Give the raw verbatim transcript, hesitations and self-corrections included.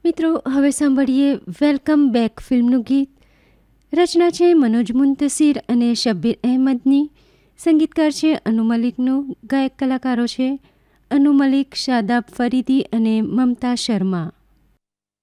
મિત્રો, હવે સાંભળીએ વેલકમ બેક ફિલ્મનું ગીત. રચના છે મનોજ મુંતસીર અને શબ્બીર અહેમદની. સંગીતકાર છે અનુ મલિકનું. ગાયક કલાકારો છે અનુ મલિક, શાદાબ ફરીદી અને મમતા શર્મા.